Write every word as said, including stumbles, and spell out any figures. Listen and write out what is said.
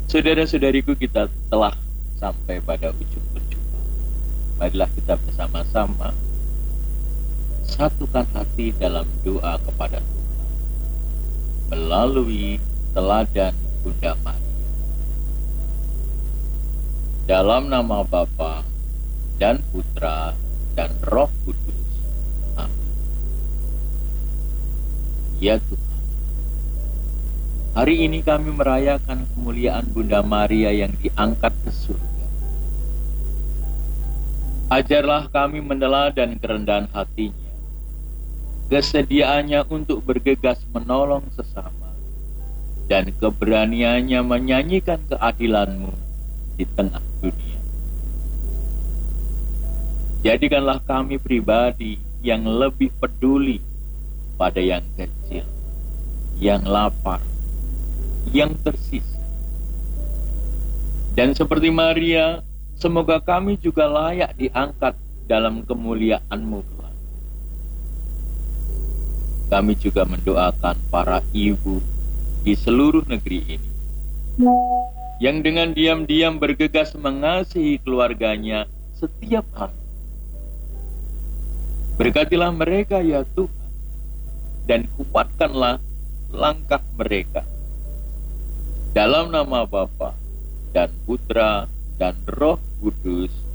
Saudara-saudariku, kita telah sampai pada ujung perjumpaan. Marilah kita bersama-sama satukan hati dalam doa kepada Tuhan melalui teladan Bunda Maria. Dalam nama Bapa dan Putra dan Roh Kudus. Amin. Ya Tuhan, hari ini kami merayakan kemuliaan Bunda Maria yang diangkat ke surga. Ajarlah kami meneladani kerendahan hatinya, kesediaannya untuk bergegas menolong sesama, dan keberaniannya menyanyikan keadilan-Mu di tengah dunia. Jadikanlah kami pribadi yang lebih peduli pada yang kecil, yang lapar, yang tersisa. Dan seperti Maria, semoga kami juga layak diangkat dalam kemuliaan-Mu kelak. Kami juga mendoakan para ibu di seluruh negeri ini, yang dengan diam-diam bergegas mengasihi keluarganya setiap hari. Berkatilah mereka ya Tuhan, dan kuatkanlah langkah mereka. Dalam nama Bapa dan Putra dan Roh Kudus.